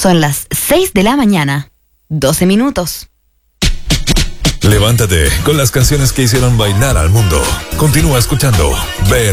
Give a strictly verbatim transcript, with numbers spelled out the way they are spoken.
Son las seis de la mañana, doce minutos. Levántate con las canciones que hicieron bailar al mundo. Continúa escuchando B L